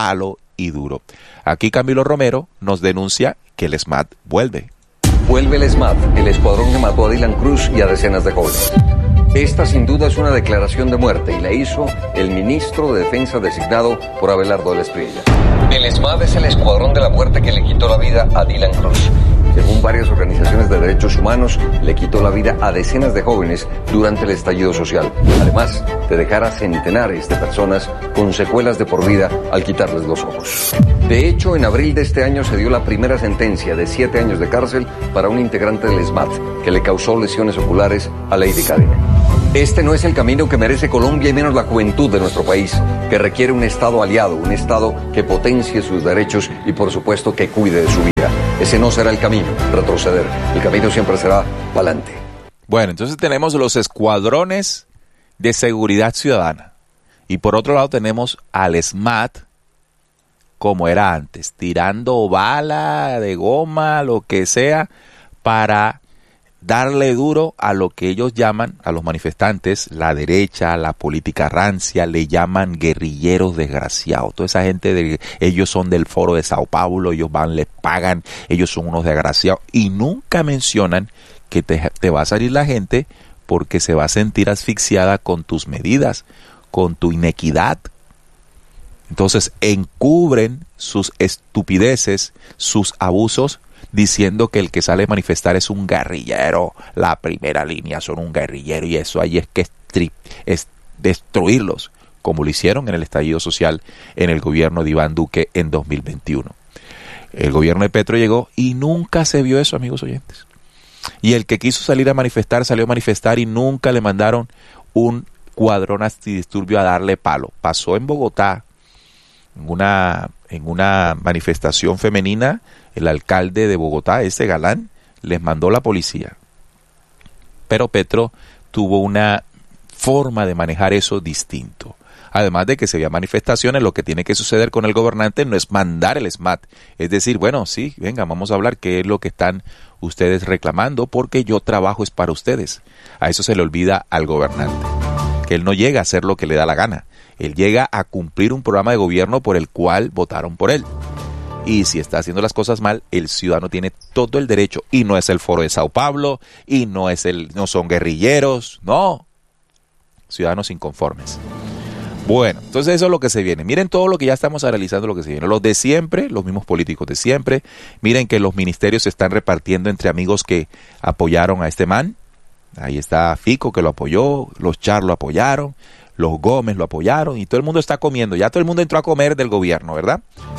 y duro. Aquí Camilo Romero nos denuncia que el SMAT vuelve. Vuelve el SMAT, el escuadrón que mató a Dylan Cruz y a decenas de jóvenes. Esta sin duda es una declaración de muerte y la hizo el ministro de Defensa designado por Abelardo de la Espriella. El SMAT es el escuadrón de la muerte que le quitó la vida a Dylan Cruz. Según varias organizaciones de derechos humanos, le quitó la vida a decenas de jóvenes durante el estallido social. Además, de dejar a centenares de personas con secuelas de por vida al quitarles los ojos. De hecho, en abril de este año se dio la primera sentencia de siete años de cárcel para un integrante del SMAT que le causó lesiones oculares a Lady Cadena. Este no es el camino que merece Colombia y menos la juventud de nuestro país, que requiere un Estado aliado, un Estado que potencie sus derechos y por supuesto que cuide de su vida. Ese no será el camino, retroceder. El camino siempre será para adelante. Bueno, entonces tenemos los escuadrones de seguridad ciudadana. Y por otro lado tenemos al SMAT, como era antes, tirando bala de goma, lo que sea, para darle duro a lo que ellos llaman, a los manifestantes, la derecha, la política rancia, le llaman guerrilleros desgraciados. Toda esa gente, de, ellos son del Foro de Sao Paulo, ellos van, les pagan, ellos son unos desgraciados. Y nunca mencionan que te, te va a salir la gente porque se va a sentir asfixiada con tus medidas, con tu inequidad. Entonces encubren sus estupideces, sus abusos, diciendo que el que sale a manifestar es un guerrillero, la primera línea son un guerrillero y eso ahí es que es, es destruirlos, como lo hicieron en el estallido social en el gobierno de Iván Duque en dos mil veintiuno. El gobierno de Petro llegó y nunca se vio eso, amigos oyentes. Y el que quiso salir a manifestar, salió a manifestar y nunca le mandaron un cuadrón antidisturbio a darle palo. Pasó en Bogotá, en una, en una manifestación femenina, el alcalde de Bogotá, ese galán, les mandó la policía. Pero Petro tuvo una forma de manejar eso distinto. Además de que se veía manifestaciones, lo que tiene que suceder con el gobernante no es mandar el SMAT. Es decir, bueno, sí, venga, vamos a hablar qué es lo que están ustedes reclamando, porque yo trabajo es para ustedes. A eso se le olvida al gobernante, que él no llega a hacer lo que le da la gana. Él llega a cumplir un programa de gobierno por el cual votaron por él. Y si está haciendo las cosas mal, el ciudadano tiene todo el derecho. Y no es el Foro de Sao Paulo, y no es el, no son guerrilleros, no. Ciudadanos inconformes. Bueno, entonces eso es lo que se viene. Miren todo lo que ya estamos analizando, lo que se viene. Los de siempre, los mismos políticos de siempre. Miren que los ministerios se están repartiendo entre amigos que apoyaron a este man. Ahí está Fico, que lo apoyó, los Char lo apoyaron, los Gómez lo apoyaron, y todo el mundo está comiendo. Ya todo el mundo entró a comer del gobierno, ¿verdad?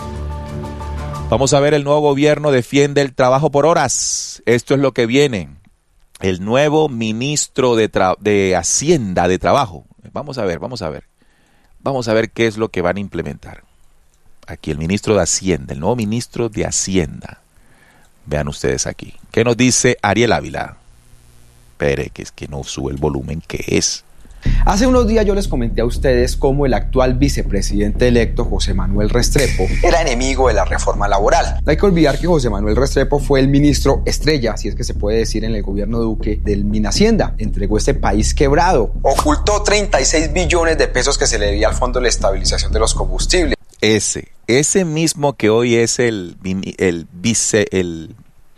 Vamos a ver, el nuevo gobierno defiende el trabajo por horas. Esto es lo que viene. El nuevo ministro de, tra- de Hacienda de Trabajo. Vamos a ver, vamos a ver. Vamos a ver qué es lo que van a implementar. Aquí el ministro de Hacienda, el nuevo ministro de Hacienda. Vean ustedes aquí. ¿Qué nos dice Ariel Ávila? Espere, que es que no sube el volumen que es. Hace unos días yo les comenté a ustedes cómo el actual vicepresidente electo, José Manuel Restrepo, era enemigo de la reforma laboral. No hay que olvidar que José Manuel Restrepo fue el ministro estrella, si es que se puede decir, en el gobierno de Duque, del Minhacienda. Entregó este país quebrado. Ocultó treinta y seis billones de pesos que se le debía al Fondo de la Estabilización de los Combustibles. Ese, ese mismo que hoy es el, el vice, el,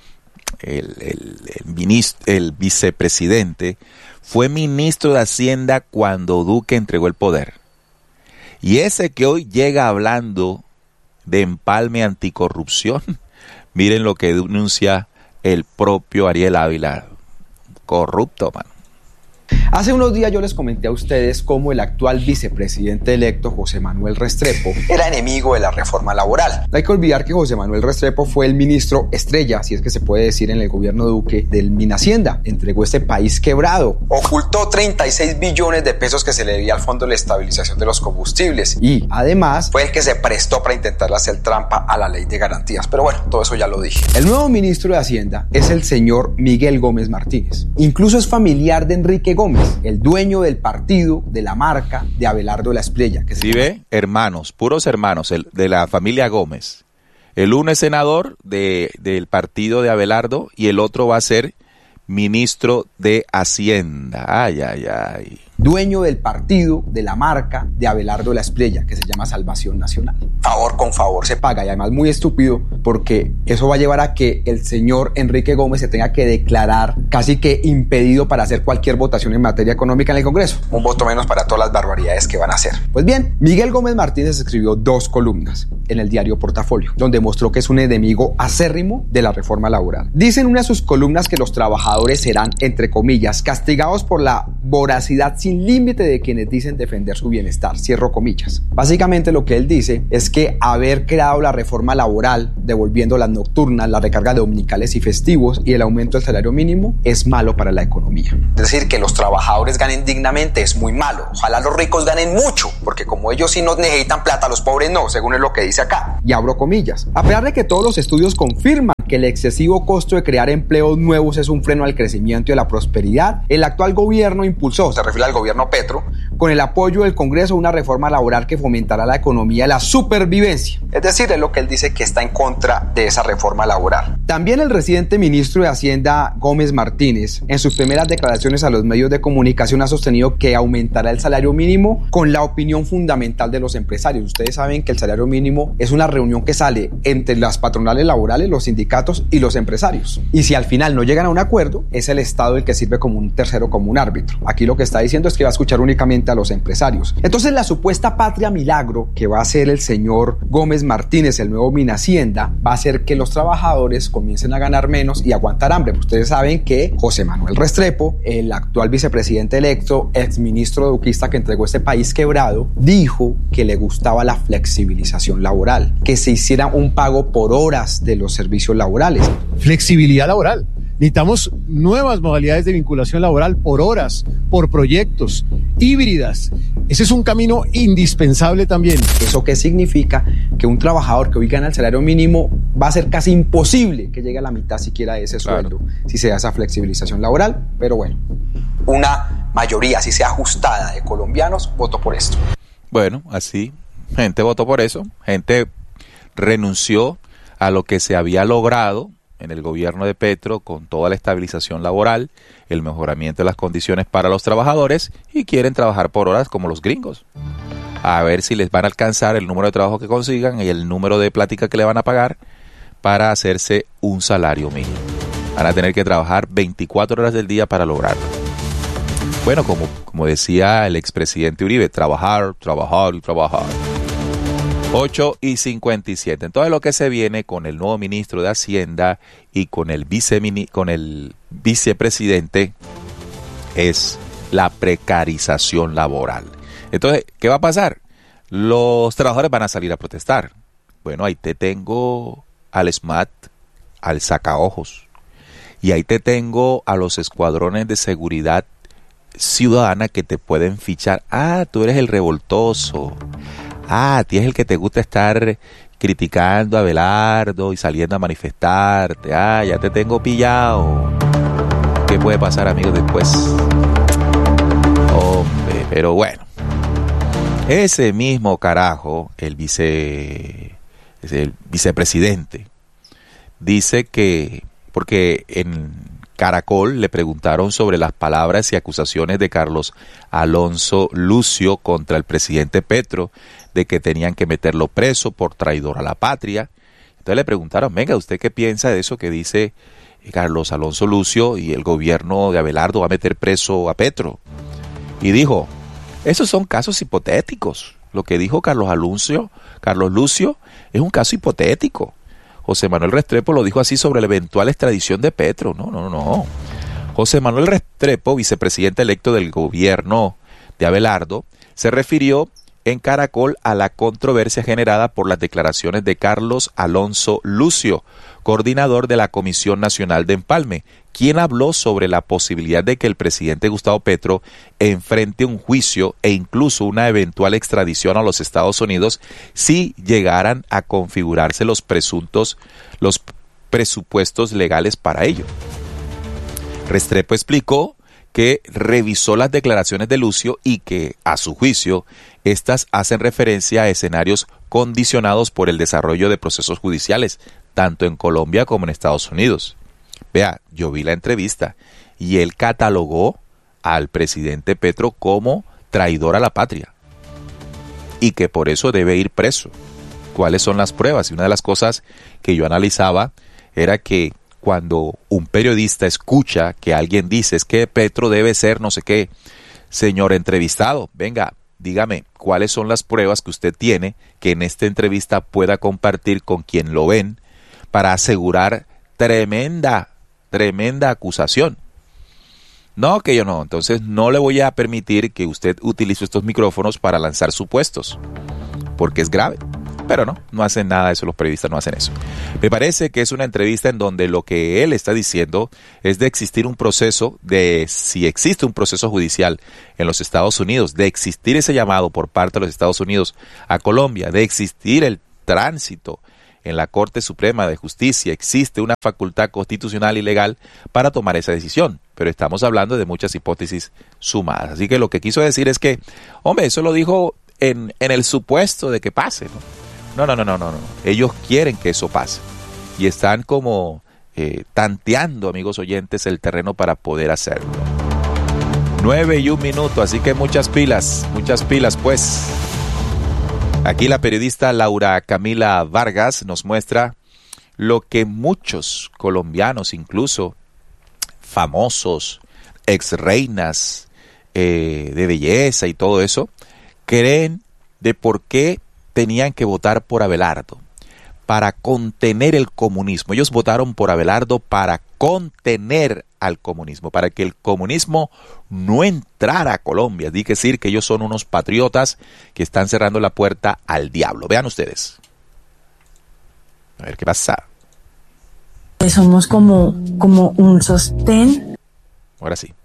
el, el, el, ministro, el vicepresidente, fue ministro de Hacienda cuando Duque entregó el poder. Y ese que hoy llega hablando de empalme anticorrupción, miren lo que denuncia el propio Ariel Ávila. Corrupto, mano. Hace unos días yo les comenté a ustedes cómo el actual vicepresidente electo, José Manuel Restrepo, era enemigo de la reforma laboral. No hay que olvidar que José Manuel Restrepo fue el ministro estrella, si es que se puede decir, en el gobierno de Duque, del Minhacienda. Entregó este país quebrado. Ocultó treinta y seis billones de pesos que se le debía al Fondo de la Estabilización de los Combustibles. Y, además, fue el que se prestó para intentar hacer trampa a la ley de garantías. Pero bueno, todo eso ya lo dije. El nuevo ministro de Hacienda es el señor Miguel Gómez Martínez. Incluso es familiar de Enrique Gómez, el dueño del partido, de la marca de Abelardo de la Espriella. Que ¿Sí ve? Hermanos, puros hermanos, el, de la familia Gómez. El uno es senador de, del partido de Abelardo y el otro va a ser ministro de Hacienda. Ay, ay, ay. dueño del partido, de la marca de Abelardo de la Espriella, que se llama Salvación Nacional. Favor con favor se paga, y además muy estúpido, porque eso va a llevar a que el señor Enrique Gómez se tenga que declarar casi que impedido para hacer cualquier votación en materia económica en el Congreso. Un voto menos para todas las barbaridades que van a hacer. Pues bien, Miguel Gómez Martínez escribió dos columnas en el diario Portafolio, donde mostró que es un enemigo acérrimo de la reforma laboral. Dice en una de sus columnas que los trabajadores serán, entre comillas, castigados por la voracidad sin límite de quienes dicen defender su bienestar. Cierro comillas. Básicamente lo que él dice es que haber creado la reforma laboral, devolviendo las nocturnas, la recarga de dominicales y festivos y el aumento del salario mínimo es malo para la economía. Es decir, que los trabajadores ganen dignamente es muy malo. Ojalá los ricos ganen mucho, porque como ellos sí no necesitan plata, los pobres no, según es lo que dice acá. Y abro comillas. A pesar de que todos los estudios confirman que el excesivo costo de crear empleos nuevos es un freno al crecimiento y a la prosperidad, el actual gobierno impulsó, se refiere al gobierno Petro, con el apoyo del Congreso una reforma laboral que fomentará la economía y la supervivencia. Es decir, es lo que él dice que está en contra de esa reforma laboral. También el reciente ministro de Hacienda, Gómez Martínez, en sus primeras declaraciones a los medios de comunicación ha sostenido que aumentará el salario mínimo con la opinión fundamental de los empresarios. Ustedes saben que el salario mínimo es una reunión que sale entre las patronales laborales, los sindicatos y los empresarios. Y si al final no llegan a un acuerdo, es el Estado el que sirve como un tercero, como un árbitro. Aquí lo que está diciendo es que va a escuchar únicamente a los empresarios. Entonces la supuesta patria milagro que va a hacer el señor Gómez Martínez, el nuevo Minhacienda, va a hacer que los trabajadores comiencen a ganar menos y aguantar hambre. Ustedes saben que José Manuel Restrepo, el actual vicepresidente electo, exministro duquista que entregó este país quebrado, dijo que le gustaba la flexibilización laboral, que se hiciera un pago por horas de los servicios laborales. Flexibilidad laboral. Necesitamos nuevas modalidades de vinculación laboral por horas, por proyectos, híbridas. Ese es un camino indispensable también. ¿Eso qué significa? Que un trabajador que hoy gana el salario mínimo va a ser casi imposible que llegue a la mitad siquiera de ese Claro. sueldo si se da esa flexibilización laboral. Pero bueno, una mayoría, si sea ajustada, de colombianos votó por esto. Bueno, así, gente votó por eso, gente renunció a lo que se había logrado en el gobierno de Petro con toda la estabilización laboral, el mejoramiento de las condiciones para los trabajadores y quieren trabajar por horas como los gringos. A ver si les van a alcanzar el número de trabajo que consigan y el número de plática que le van a pagar para hacerse un salario mínimo. Van a tener que trabajar veinticuatro horas del día para lograrlo. Bueno, como, como decía el expresidente Uribe, trabajar, trabajar y trabajar. ocho y cincuenta y siete. Entonces lo que se viene con el nuevo ministro de Hacienda y con el, vicemini- con el vicepresidente es la precarización laboral. Entonces, ¿qué va a pasar? Los trabajadores van a salir a protestar. Bueno, ahí te tengo al SMAT, al sacaojos, y ahí te tengo a los escuadrones de seguridad ciudadana que te pueden fichar. Ah, tú eres el revoltoso. Ah, a ti es el que te gusta estar criticando a Abelardo y saliendo a manifestarte. Ah, ya te tengo pillado. ¿Qué puede pasar, amigos, después? Hombre, pero bueno. Ese mismo carajo, el vice, el vicepresidente, dice que, porque en Caracol le preguntaron sobre las palabras y acusaciones de Carlos Alonso Lucio contra el presidente Petro, de que tenían que meterlo preso por traidor a la patria. Entonces le preguntaron, venga, ¿usted qué piensa de eso que dice Carlos Alonso Lucio y el gobierno de Abelardo va a meter preso a Petro? Y dijo, esos son casos hipotéticos. Lo que dijo Carlos Alonso, Carlos Lucio es un caso hipotético. José Manuel Restrepo lo dijo así sobre la eventual extradición de Petro. No, no, no. José Manuel Restrepo, vicepresidente electo del gobierno de Abelardo, se refirió en Caracol a la controversia generada por las declaraciones de Carlos Alonso Lucio, coordinador de la Comisión Nacional de Empalme, quien habló sobre la posibilidad de que el presidente Gustavo Petro enfrente un juicio e incluso una eventual extradición a los Estados Unidos si llegaran a configurarse los presuntos, los presupuestos legales para ello. Restrepo explicó que revisó las declaraciones de Lucio y que, a su juicio, estas hacen referencia a escenarios condicionados por el desarrollo de procesos judiciales, tanto en Colombia como en Estados Unidos. Vea, yo vi la entrevista y él catalogó al presidente Petro como traidor a la patria y que por eso debe ir preso. ¿Cuáles son las pruebas? Y una de las cosas que yo analizaba era que cuando un periodista escucha que alguien dice es que Petro debe ser no sé qué, señor entrevistado, venga, dígame, ¿cuáles son las pruebas que usted tiene que en esta entrevista pueda compartir con quien lo ven para asegurar tremenda, tremenda acusación? No, que yo no. Entonces no le voy a permitir que usted utilice estos micrófonos para lanzar supuestos, porque es grave. Pero no, no hacen nada de eso, los periodistas no hacen eso. Me parece que es una entrevista en donde lo que él está diciendo es de existir un proceso, de si existe un proceso judicial en los Estados Unidos, de existir ese llamado por parte de los Estados Unidos a Colombia, de existir el tránsito en la Corte Suprema de Justicia, existe una facultad constitucional y legal para tomar esa decisión. Pero estamos hablando de muchas hipótesis sumadas. Así que lo que quiso decir es que, hombre, eso lo dijo en, en el supuesto de que pase, ¿no? No, no, no, no, no, no. Ellos quieren que eso pase. Y están como eh, tanteando, amigos oyentes, el terreno para poder hacerlo. Nueve y un minuto, así que muchas pilas, muchas pilas, pues. Aquí la periodista Laura Camila Vargas nos muestra lo que muchos colombianos, incluso famosos, ex reinas eh, de belleza y todo eso, creen de por qué tenían que votar por Abelardo, para contener el comunismo. Ellos votaron por Abelardo para contener al comunismo, para que el comunismo no entrara a Colombia. Di que decir que ellos son unos patriotas que están cerrando la puerta al diablo. Vean ustedes. A ver qué pasa. Somos como, como un sostén. Ahora sí.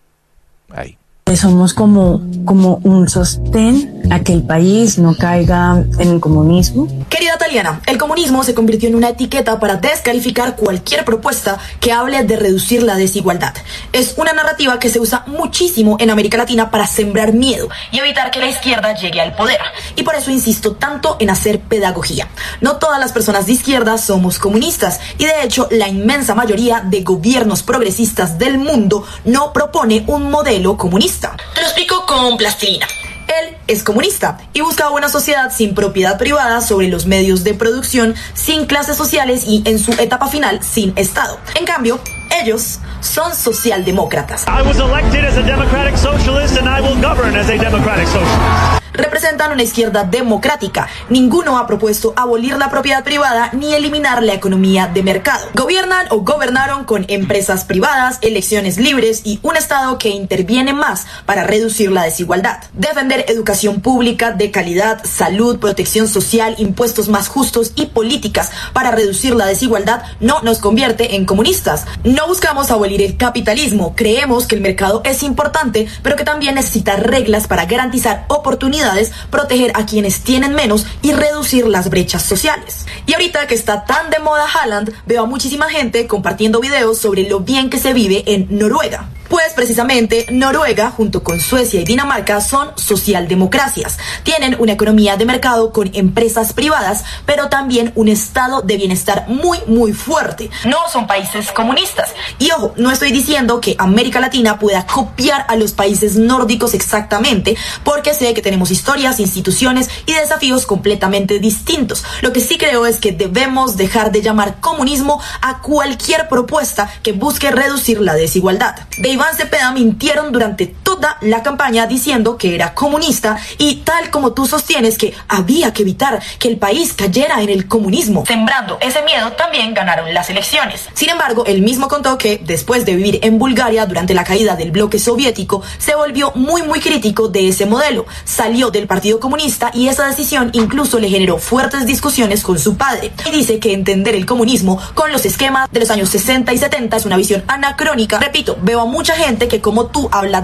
Ahí. Somos como, como un sostén a que el país no caiga en el comunismo. Querida Taliana, el comunismo se convirtió en una etiqueta para descalificar cualquier propuesta que hable de reducir la desigualdad. Es una narrativa que se usa muchísimo en América Latina para sembrar miedo y evitar que la izquierda llegue al poder. Y por eso insisto tanto en hacer pedagogía. No todas las personas de izquierda somos comunistas y de hecho la inmensa mayoría de gobiernos progresistas del mundo no propone un modelo comunista. Te lo explico con plastilina. Él es comunista y busca una sociedad sin propiedad privada sobre los medios de producción, sin clases sociales y, en su etapa final, sin Estado. En cambio, ellos son socialdemócratas. I was elected as a democratic socialist and I will govern as a democratic socialist. Representan una izquierda democrática. Ninguno ha propuesto abolir la propiedad privada ni eliminar la economía de mercado. Gobiernan o gobernaron con empresas privadas, elecciones libres y un Estado que interviene más para reducir la desigualdad. Defender educación pública de calidad, salud, protección social, impuestos más justos y políticas para reducir la desigualdad no nos convierte en comunistas. No buscamos abolir el capitalismo. Creemos que el mercado es importante, pero que también necesita reglas para garantizar oportunidades, proteger a quienes tienen menos y reducir las brechas sociales. Y ahorita que está tan de moda Haaland, veo a muchísima gente compartiendo videos sobre lo bien que se vive en Noruega. Pues precisamente Noruega, junto con Suecia y Dinamarca, son socialdemocracias. Tienen una economía de mercado con empresas privadas, pero también un estado de bienestar muy, muy fuerte. No son países comunistas. Y ojo, no estoy diciendo que América Latina pueda copiar a los países nórdicos exactamente, porque sé que tenemos historias, instituciones y desafíos completamente distintos. Lo que sí creo es que debemos dejar de llamar comunismo a cualquier propuesta que busque reducir la desigualdad. De Iván Cepeda mintieron durante toda la campaña diciendo que era comunista y tal como tú sostienes que había que evitar que el país cayera en el comunismo. Sembrando ese miedo también ganaron las elecciones. Sin embargo, él mismo contó que después de vivir en Bulgaria durante la caída del bloque soviético, se volvió muy muy crítico de ese modelo. Salió del Partido Comunista y esa decisión incluso le generó fuertes discusiones con su padre. Y dice que entender el comunismo con los esquemas de los años sesenta y setenta es una visión anacrónica. Repito, veo a mucha gente que como tú habla del fantasma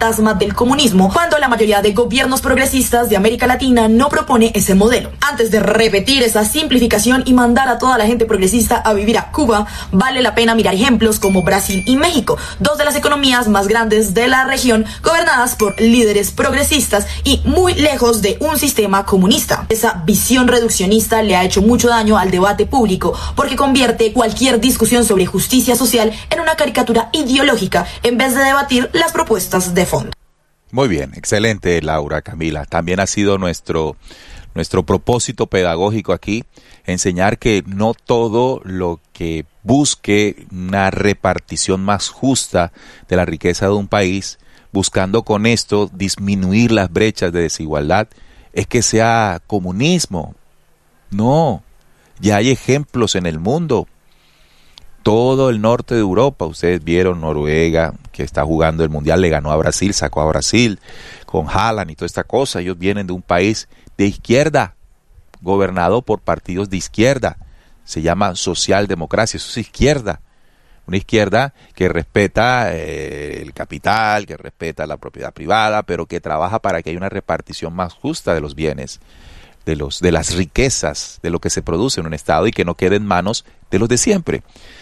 fantasma del comunismo, cuando la mayoría de gobiernos progresistas de América Latina no propone ese modelo. Antes de repetir esa simplificación y mandar a toda la gente progresista a vivir a Cuba, vale la pena mirar ejemplos como Brasil y México, dos de las economías más grandes de la región, gobernadas por líderes progresistas y muy lejos de un sistema comunista. Esa visión reduccionista le ha hecho mucho daño al debate público porque convierte cualquier discusión sobre justicia social en una caricatura ideológica en vez de debatir las propuestas de fondo. Muy bien, excelente, Laura, Camila. También ha sido nuestro, nuestro propósito pedagógico aquí, enseñar que no todo lo que busque una repartición más justa de la riqueza de un país, buscando con esto disminuir las brechas de desigualdad, es que sea comunismo. No, ya hay ejemplos en el mundo. Todo el norte de Europa, ustedes vieron Noruega, que está jugando el Mundial, le ganó a Brasil, sacó a Brasil, con Haaland y toda esta cosa. Ellos vienen de un país de izquierda, gobernado por partidos de izquierda. Se llama socialdemocracia, eso es izquierda. Una izquierda que respeta eh, el capital, que respeta la propiedad privada, pero que trabaja para que haya una repartición más justa de los bienes, de los de las riquezas, de lo que se produce en un Estado y que no quede en manos de los de siempre.